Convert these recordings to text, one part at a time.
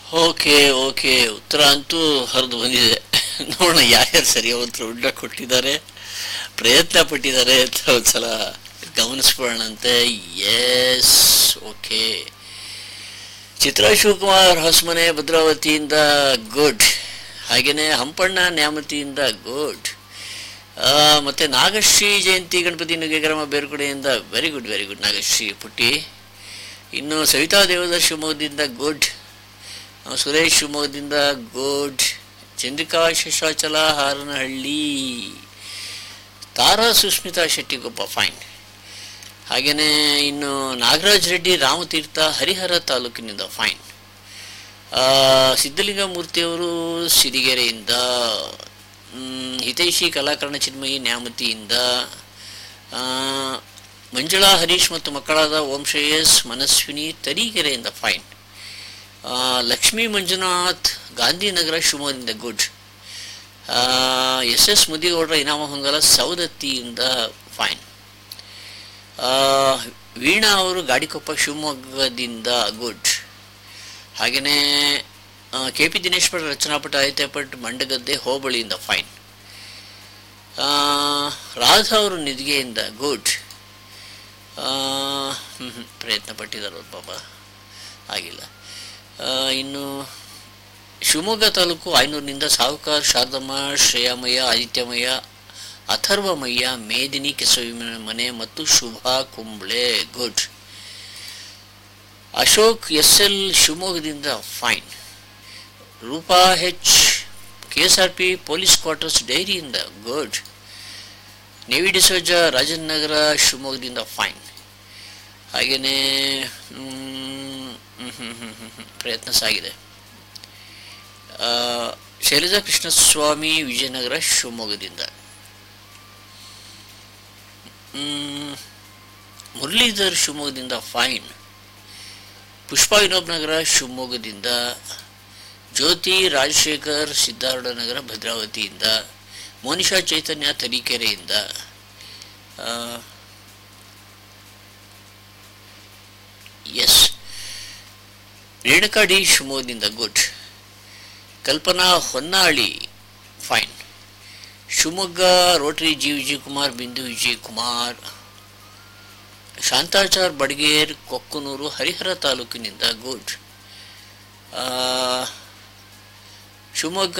Okay okay, ಉತ್ತರ ಅಂತೂ ಹರಿದು ಬಂದಿದೆ. ನೋಡೋಣ ಯಾರ್ಯಾರು ಸರಿಯಾದ ಉತ್ತರ ಉಂಡ ಕೊಟ್ಟಿದ್ದಾರೆ, ಪ್ರಯತ್ನ ಪಟ್ಟಿದ್ದಾರೆ ಅಂತ ಒಂದ್ಸಲ ಗಮನಿಸ್ಕೊಳ್ಳೋಣಂತೆ. S, okay. ಚಿತ್ರಾ ಶಿವಕುಮಾರ್ ಹೊಸಮನೆ ಭದ್ರಾವತಿಯಿಂದ ಗುಡ್. ಹಾಗೆಯೇ ಹಂಪಣ್ಣ ನ್ಯಾಮತಿಯಿಂದ ಗುಡ್. ಮತ್ತು ನಾಗಶ್ರೀ ಜಯಂತಿ Ganapati ನುಗ್ಗೆಗ್ರಾಮ ಬೇರ್ಕುಡೆಯಿಂದ very good very good Nagashree ಪುಟ್ಟಿ. ಇನ್ನು ಸವಿತಾ ದೇವದರ್ ಶಿವಮೊಗ್ಗದಿಂದ ಗುಡ್. ಸುರೇಶ್ ಶಿವಮೊಗ್ಗದಿಂದ ಗುಡ್. ಚಂದ್ರಿಕಾ ಶೇಷಾಚಲ ಹಾರನಹಳ್ಳಿ. ತಾರಾ ಸುಸ್ಮಿತಾ ಶೆಟ್ಟಿಗೊಬ್ಬ ಫೈನ್. ಹಾಗೆಯೇ ಇನ್ನು ನಾಗರಾಜ್ ರೆಡ್ಡಿ ರಾಮತೀರ್ಥ ಹರಿಹರ ತಾಲೂಕಿನಿಂದ ಫೈನ್. ಸಿದ್ಧಲಿಂಗ ಮೂರ್ತಿಯವರು ಸಿರಿಗೆರೆಯಿಂದ. ಹಿತೈಷಿ ಕಲಾಕರಣ ಚಿನ್ಮಯಿ ನ್ಯಾಮತಿಯಿಂದ. ಮಂಜುಳಾ ಹರೀಶ್ ಮತ್ತು ಮಕ್ಕಳಾದ ಓಂ ಶ್ರೇಯಸ್ ಮನಸ್ವಿನಿ ತರೀಕೆರೆಯಿಂದ ಫೈನ್. ಲಕ್ಷ್ಮೀ ಮಂಜುನಾಥ್ ಗಾಂಧಿನಗರ ಶಿವಮೊಗ್ಗದಿಂದ good. S S Mudigoudar ಇನಾಮ Hongala ಸೌದತ್ತಿಯಿಂದ fine. Veena ಅವರು ಗಾಡಿಕೊಪ್ಪ ಶಿವಮೊಗ್ಗದಿಂದ ಗುಡ್. ಹಾಗೆಯೇ K P Dineshwar ರಚನಾಪಟ ಐತೆಪಟ್ Mandagadde ಹೋಬಳಿಯಿಂದ fine. Radha ಅವರು ನಿಧಿಗೆಯಿಂದ ಗುಡ್. ಪ್ರಯತ್ನ ಪಟ್ಟಿದ್ದಾರೆ ಪಾಪ, ಆಗಿಲ್ಲ. ಇನ್ನು ಶಿವಮೊಗ್ಗ ತಾಲೂಕು ಆಯನೂರಿನಿಂದ ಸಾಹುಕಾರ್ ಶಾರದಮ್ಮ, ಶ್ರೇಯಾಮಯ್ಯ, ಆದಿತ್ಯಮಯ್ಯ, ಅಥರ್ವಮಯ್ಯ, ಮೇದಿನಿ ಕೆಸವಿನ ಮನೆ ಮತ್ತು Shubha Kumble good. Ashok S L ಶಿವಮೊಗ್ಗದಿಂದ ಫೈನ್. ರೂಪಾ ಹೆಚ್ KSRP police quarters ಡೈರಿಯಿಂದ good. Navy D'Souza Rajan ನಗರ ಶಿವಮೊಗ್ಗದಿಂದ ಫೈನ್. ಹಾಗೆಯೇ ಪ್ರಯತ್ನ ಸಾಗಿದೆ. ಶೈಲಜಾ ಕೃಷ್ಣಸ್ವಾಮಿ ವಿಜಯನಗರ ಶಿವಮೊಗ್ಗದಿಂದ. ಮುರಳೀಧರ್ ಶಿವಮೊಗ್ಗದಿಂದ ಫೈನ್. ಪುಷ್ಪಾ ವಿನೋಬ್ ನಗರ ಶಿವಮೊಗ್ಗದಿಂದ. ಜ್ಯೋತಿ ರಾಜಶೇಖರ್ ಸಿದ್ದಾರೂಢ ನಗರ ಭದ್ರಾವತಿಯಿಂದ. ಮೋನಿಶಾ ಚೈತನ್ಯ ತರೀಕೆರೆಯಿಂದ. ಎಸ್, ರೇಣುಕಾ ಡಿ ಶಿವಮೊಗ್ಗದಿಂದ ಗುಡ್. ಕಲ್ಪನಾ Honnali fine. Shivamogga Rotary G Vijayakumar, ಬಿಂದು ವಿಜಯಕುಮಾರ್. ಶಾಂತಾಚಾರ್ ಬಡಗೇರ್ ಕೊಕ್ಕನೂರು ಹರಿಹರ ತಾಲೂಕಿನಿಂದ ಗುಡ್. ಶಿವಮೊಗ್ಗ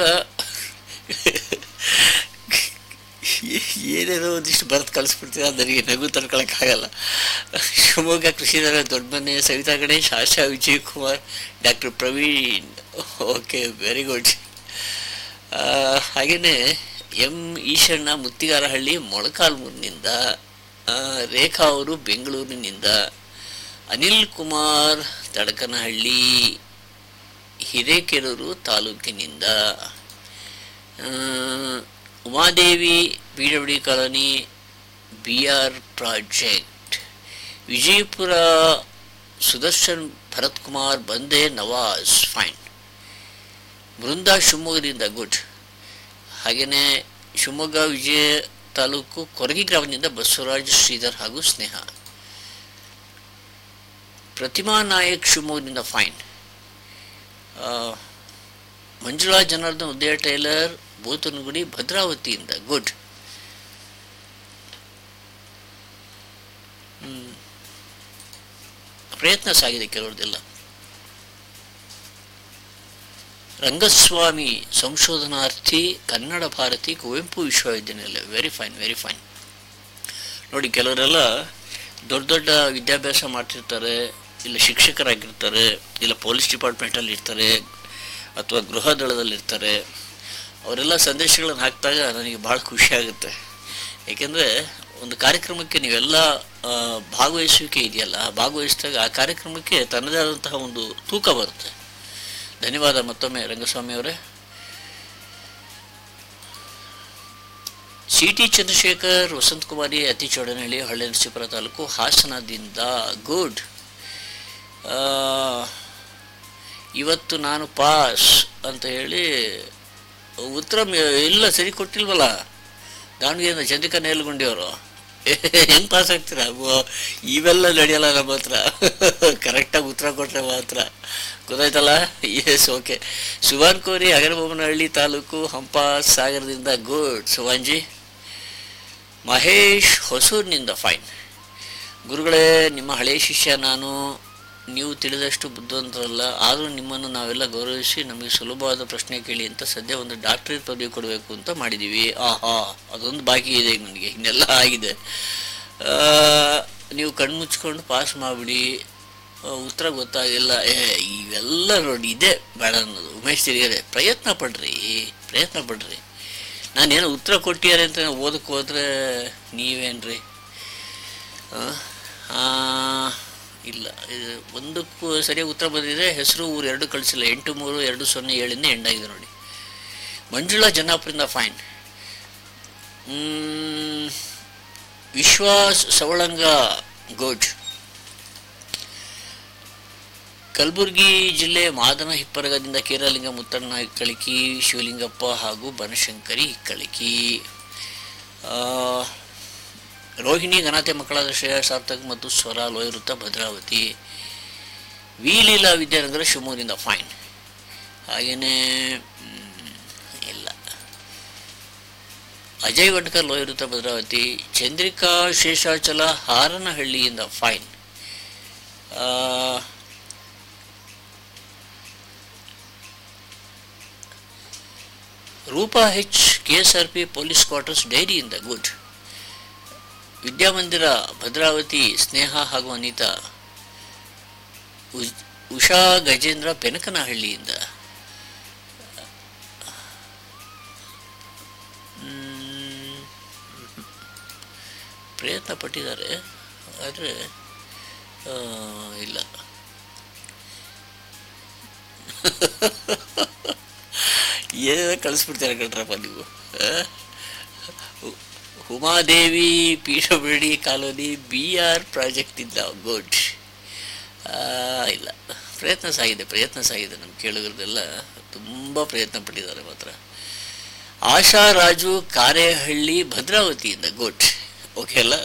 ಏನೇನೋ ಒಂದಿಷ್ಟು ಬರೆದು ಕಳಿಸ್ಬಿಡ್ತೀರ, ನನಗೆ ನಗು ತಡ್ಕೊಳಕ್ಕಾಗಲ್ಲ. ಶಿವಮೊಗ್ಗ ಕೃಷಿಧರ ದೊಡ್ಡಮನೆ, ಸವಿತಾ ಗಣೇಶ್, ಆಶಾ Vijayakumar, doctor Praveen. Okay, very good. ಹಾಗೆಯೇ ಎಂ ಈಶಣ್ಣ ಮುತ್ತಿಗಾರಹಳ್ಳಿ ಮೊಳಕಾಲ್ಮೂರಿನಿಂದ. ರೇಖಾ ಅವರು ಬೆಂಗಳೂರಿನಿಂದ. ಅನಿಲ್ ಕುಮಾರ್ ತಡಕನಹಳ್ಳಿ ಹಿರೇಕೆರೂರು ತಾಲೂಕಿನಿಂದ. Umadevi PWD colony BR project. Vijayapura Sudarshan Bharat Kumar ಬಂದೆ ನವಾಜ್ ಫೈನ್. ಬೃಂದಾ ಶಿವಮೊಗ್ಗದಿಂದ ಗುಡ್. ಹಾಗೆಯೇ ಶಿವಮೊಗ್ಗ ವಿಜಯ ತಾಲೂಕು ಕೊರಗಿ ಗ್ರಾಮದಿಂದ ಬಸವರಾಜ್, ಶ್ರೀಧರ್ ಹಾಗೂ ಸ್ನೇಹ. ಪ್ರತಿಮಾ ನಾಯಕ್ ಶಿವಮೊಗ್ಗದಿಂದ ಫೈನ್. ಮಂಜುಳಾ ಜನಾರ್ದನ್ ಉದಯ ಟೈಲರ್ ಬೋತನಗುಡಿ ಭದ್ರಾವತಿಯಿಂದ ಗುಡ್. ಪ್ರಯತ್ನ ಸಾಗಿದೆ ಕೆಲವ್ರದ್ದೆಲ್ಲ. ರಂಗಸ್ವಾಮಿ ಸಂಶೋಧನಾರ್ಥಿ, ಕನ್ನಡ ಭಾರತಿ ಕುವೆಂಪು ವಿಶ್ವವಿದ್ಯಾನಿಲಯ. Very fine very fine. ನೋಡಿ, ಕೆಲವರೆಲ್ಲ ದೊಡ್ಡ ದೊಡ್ಡ ವಿದ್ಯಾಭ್ಯಾಸ ಮಾಡ್ತಿರ್ತಾರೆ, ಇಲ್ಲ ಶಿಕ್ಷಕರಾಗಿರ್ತಾರೆ, ಇಲ್ಲ ಪೊಲೀಸ್ ಡಿಪಾರ್ಟ್ಮೆಂಟಲ್ಲಿ ಇರ್ತಾರೆ, ಅಥವಾ ಗೃಹ ದಳದಲ್ಲಿರ್ತಾರೆ. ಅವರೆಲ್ಲ ಸಂದೇಶಗಳನ್ನು ಹಾಕಿದಾಗ ನನಗೆ ಭಾಳ ಖುಷಿ ಆಗುತ್ತೆ. ಏಕೆಂದರೆ ಒಂದು ಕಾರ್ಯಕ್ರಮಕ್ಕೆ ನೀವೆಲ್ಲ ಭಾಗವಹಿಸುವಿಕೆ ಇದೆಯಲ್ಲ, ಭಾಗವಹಿಸಿದಾಗ ಆ ಕಾರ್ಯಕ್ರಮಕ್ಕೆ ತನ್ನದೇ ಆದಂತಹ ಒಂದು ತೂಕ ಬರುತ್ತೆ. ಧನ್ಯವಾದ ಮತ್ತೊಮ್ಮೆ ರಂಗಸ್ವಾಮಿ ಅವರೇ. CT Chandrashekhar, Vasanthakumari, ಅತಿಚೌಡನಹಳ್ಳಿ, Holenarasipura taluk ಹಾಸನದಿಂದ good. ಇವತ್ತು ನಾನು ಪಾಸ್ ಅಂತ ಹೇಳಿ ಉತ್ತರ ಎಲ್ಲ ಸರಿ ಕೊಟ್ಟಿಲ್ವಲ್ಲ. ದಾವಣಗೆರೆಯಿಂದ ಚಂದ್ರಿಕಾ ನೇಲ್ಗುಂಡಿಯವರು ಹೆಂಗೆ ಪಾಸ್ ಆಗ್ತೀರಾ? ಇವೆಲ್ಲ ನಡೆಯಲ್ಲ ನಮ್ಮ ಹತ್ರ. ಕರೆಕ್ಟಾಗಿ ಉತ್ತರ ಕೊಟ್ಟರೆ ಮಾತ್ರ. ಗೊತ್ತಾಯ್ತಲ್ಲ? S, okay. ಸುಭಾನ್ ಕೋರಿ, ಹಗರಬೊಮ್ಮನಹಳ್ಳಿ ತಾಲೂಕು, ಹಂಪ ಸಾಗರದಿಂದ. ಗುಡ್ ಸುಭಾನ್ಜಿ. ಮಹೇಶ್ ಹೊಸೂರಿನಿಂದ. ಫೈನ್. ಗುರುಗಳೇ, ನಿಮ್ಮ ಹಳೆಯ ಶಿಷ್ಯ ನಾನು. ನೀವು ತಿಳಿದಷ್ಟು ಬುದ್ಧಿವಂತರಲ್ಲ, ಆದರೂ ನಿಮ್ಮನ್ನು ನಾವೆಲ್ಲ ಗೌರವಿಸಿ ನಮಗೆ ಸುಲಭವಾದ ಪ್ರಶ್ನೆ ಕೇಳಿ ಅಂತ ಸದ್ಯ ಒಂದು ಡಾಕ್ಟರೇಟ್ ಪದವಿ ಕೊಡಬೇಕು ಅಂತ ಮಾಡಿದ್ದೀವಿ. ಆಹಾ, ಅದೊಂದು ಬಾಕಿ ಇದೆ ಈಗ ನನಗೆ. ಇನ್ನೆಲ್ಲ ಆಗಿದೆ. ನೀವು ಕಣ್ಮುಚ್ಕೊಂಡು ಪಾಸ್ ಮಾಡಿಬಿಡಿ, ಉತ್ತರ ಗೊತ್ತಾಗಿಲ್ಲ. ಇವೆಲ್ಲ ನೋಡಿ, ಇದೇ ಬೇಡ ಅನ್ನೋದು. ಉಮೇಶ್ ತಿರುಗರೆ, ಪ್ರಯತ್ನ ಪಡ್ರಿ. ನಾನೇನೋ ಉತ್ತರ ಕೊಟ್ಟಿದ್ದಾರೆ ಅಂತ ಓದಕ್ಕೆ ಹೋದರೆ ನೀವೇನ್ರಿ? ಇಲ್ಲ, ಇದು ಒಂದಕ್ಕೂ ಸರಿಯಾಗಿ ಉತ್ತರ ಬಂದಿದೆ. ಹೆಸರು ಊರು ಎರಡು ಕಳಿಸಿಲ್ಲ. 832007 ಎಂಡಾಗಿದೆ ನೋಡಿ. ಮಂಜುಳಾ ಜನ್ನಾಪುರಿಂದ. ಫೈನ್. ವಿಶ್ವಾಸ್ ಸವಳಂಗ. ಗುಡ್. ಕಲಬುರಗಿ ಜಿಲ್ಲೆ ಮಾದನ ಹಿಪ್ಪರಗದಿಂದ ಕೇರಲಿಂಗ ಮುತ್ತಣ್ಣ ಇಕ್ಕಳಿಕಿ, ಶಿವಲಿಂಗಪ್ಪ ಹಾಗೂ ಬನಶಂಕರಿ ಇಕ್ಕಳಿಕಿ. ರೋಹಿಣಿ ಘನತೆ ಮಕ್ಕಳಾದ ಶ್ರೇಯಾ ಸಾರ್ಥಕ್ ಮತ್ತು ಸ್ವರ ಲೋಯವೃತ್ತ ಭದ್ರಾವತಿ. ವಿ ಲೀಲಾ ವಿದ್ಯಾನಗರ ಶಿವಮೊಗ್ಗದಿಂದ. ಫೈನ್. ಹಾಗೆಯೇ ಇಲ್ಲ, ಅಜಯ್ ವಡ್ಕರ್ ಲೋಯವೃತ್ತ ಭದ್ರಾವತಿ. ಚಂದ್ರಿಕಾ ಶೇಷಾಚಲ ಹಾರನಹಳ್ಳಿಯಿಂದ. ಫೈನ್. ರೂಪಾ ಹೆಚ್, KSRP ಪೊಲೀಸ್ ಕ್ವಾರ್ಟರ್ಸ್ ಡೈರಿಯಿಂದ. ಗುಡ್. ವಿದ್ಯಾಮಂದಿರ ಭದ್ರಾವತಿ ಸ್ನೇಹ ಹಾಗೂ ಅನಿತಾ. ಉಷಾ ಗಜೇಂದ್ರ ಬೆನಕನಹಳ್ಳಿಯಿಂದ. ಪ್ರಯತ್ನ ಪಟ್ಟಿದ್ದಾರೆ, ಆದರೆ ಇಲ್ಲ. ಏನೇನೋ ಕಳಿಸ್ಬಿಡ್ತಾರೆ ಕಣ್ರಪ್ಪ ನೀವು. Umadevi, PWD colony, BR project ಇದ್ದ. ಗುಡ್. ಇಲ್ಲ, ಪ್ರಯತ್ನ ಸಾಗಿದೆ. ನಮ್ಮ ಕೇಳುಗರದೆಲ್ಲ ತುಂಬ ಪ್ರಯತ್ನ ಪಟ್ಟಿದ್ದಾರೆ ಮಾತ್ರ. ಆಶಾ ರಾಜು ಕಾರೇಹಳ್ಳಿ ಭದ್ರಾವತಿಯಿಂದ. ಗುಡ್. ಓಕೆ ಅಲ್ಲ?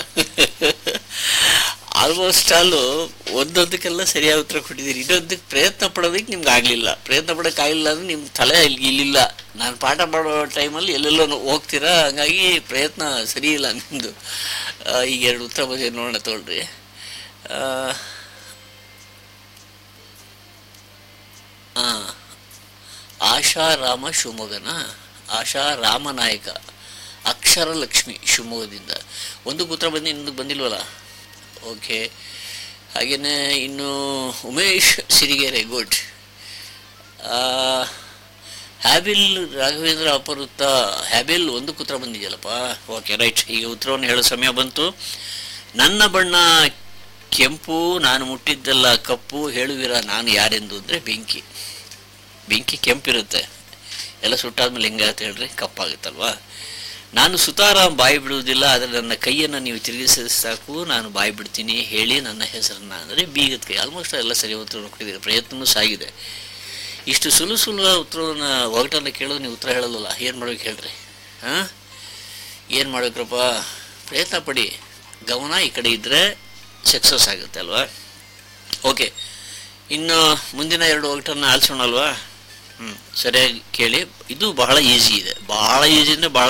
ಆಲ್ಮೋಸ್ಟ್ ಆಲು ಒಂದೊಂದಕ್ಕೆಲ್ಲ ಸರಿಯಾದ ಉತ್ತರ ಕೊಟ್ಟಿದ್ದೀರಿ. ಇನ್ನೊಂದಕ್ಕೆ ಪ್ರಯತ್ನ ಪಡೋದಕ್ಕೆ ನಿಮ್ಗೆ ಆಗಲಿಲ್ಲ. ಪ್ರಯತ್ನ ಪಡೋಕ್ಕಾಗಿಲ್ಲ ಅಂದರೆ ನಿಮ್ಮ ತಲೆ ಇಲ್ಲಿಲ್ಲ. ನಾನು ಪಾಠ ಮಾಡೋ ಟೈಮಲ್ಲಿ ಎಲ್ಲೆಲ್ಲೋ ಹೋಗ್ತೀರಾ, ಹಂಗಾಗಿ ಪ್ರಯತ್ನ ಸರಿ ಇಲ್ಲ ನಿಮ್ಮದು. ಈಗ 2 ಉತ್ತರ ಬಂದಿದೆ, ನೋಡೋಣ ತೊಗೊಳ್ರಿ. ಆಶಾ ರಾಮ ಶಿವಮೊಗ್ಗನ. ಆಶಾ ರಾಮನಾಯಕ, ಅಕ್ಷರ ಲಕ್ಷ್ಮಿ ಶಿವಮೊಗ್ಗದಿಂದ. ಒಂದಕ್ಕೆ ಉತ್ತರ ಬಂದು ಇನ್ನೊಂದಕ್ಕೆ ಬಂದಿಲ್ವಲ್ಲ? ಓಕೆ. ಹಾಗೆಯೇ ಇನ್ನು ಉಮೇಶ್ ಸಿರಿಗೆರೆ. ಗುಡ್. ಹ್ಯಾಬಿಲ್ ರಾಘವೇಂದ್ರ ಅಪವೃತ್ತ. ಹ್ಯಾಬಿಲ್ ಒಂದಕ್ಕೆ ಉತ್ತರ ಬಂದಿದೆಯಲ್ಲಪ್ಪ. Okay, right. ಈಗ ಉತ್ತರವನ್ನು ಹೇಳೋ ಸಮಯ ಬಂತು. ನನ್ನ ಬಣ್ಣ ಕೆಂಪು, ನಾನು ಮುಟ್ಟಿದ್ದೆಲ್ಲ ಕಪ್ಪು, ಹೇಳುವಿರ ನಾನು ಯಾರೆಂದು ಅಂದರೆ ಬೆಂಕಿ ಕೆಂಪಿರುತ್ತೆ, ಎಲ್ಲ ಸುಟ್ಟಾದ್ಮೇಲೆ ಹೆಂಗಾಗುತ್ತೆ ಹೇಳ್ರಿ? ಕಪ್ಪಾಗುತ್ತಲ್ವಾ? ನಾನು ಸುತಾರಾಮ್ ಬಾಯಿ ಬಿಡುವುದಿಲ್ಲ, ಆದರೆ ನನ್ನ ಕೈಯನ್ನು ನೀವು ತಿರುಗಿಸಿದ ಸಾಕು ನಾನು ಬಾಯಿ ಬಿಡ್ತೀನಿ, ಹೇಳಿ ನನ್ನ ಹೆಸರನ್ನು ಅಂದರೆ ಬೀಗದ ಕೈ. ಆಲ್ಮೋಸ್ಟ್ ಎಲ್ಲ ಸರಿ ಉತ್ತರ ಕೊಟ್ಟಿದ್ದೀರಿ. ಪ್ರಯತ್ನವೂ ಸಾಗಿದೆ. ಇಷ್ಟು ಸುಲಭ ಉತ್ತರವನ್ನು ಒಗಟನ್ನು ಕೇಳೋದು ನೀವು ಉತ್ತರ ಹೇಳೋಲ್ಲ. ಏನು ಮಾಡ್ಬೇಕು ಹೇಳ್ರಿ? ಏನು ಮಾಡ್ಬೇಕ್ರಪ್ಪ? ಪ್ರಯತ್ನ ಪಡಿ. ಗಮನ ಈ ಕಡೆ ಇದ್ದರೆ ಸಕ್ಸಸ್ ಆಗುತ್ತೆ ಅಲ್ವಾ? ಓಕೆ, ಇನ್ನು ಮುಂದಿನ 2 ಒಗಟನ್ನು ಆಲಿಸೋಣ ಅಲ್ವಾ? ಸರಿಯಾಗಿ ಕೇಳಿ. ಇದು ಬಹಳ ಈಸಿ ಇದೆ. ಬಹಳ ಈಸಿ ಅಂದರೆ ಬಹಳ